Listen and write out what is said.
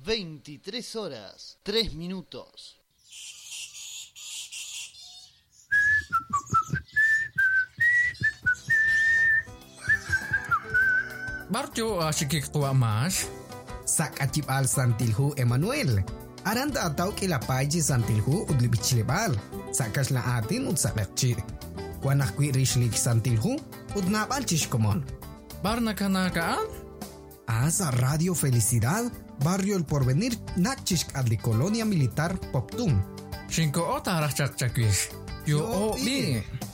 23 horas, 3 minutos. Barjo asyik tua mas. Sak acip al santilhu Emmanuel. Aranda atau ke la paji santilhu udli bichlebal. Sakas la atin ud sakakci. Wanak kwi rishlik santilhu ud napal chishkomon. Barna kanakaan? Asa Radio Felicidad, Barrio El Porvenir, nakchishk adli Colonia Militar Poptum. Shinko ota rachak chakwish. Yo o bi.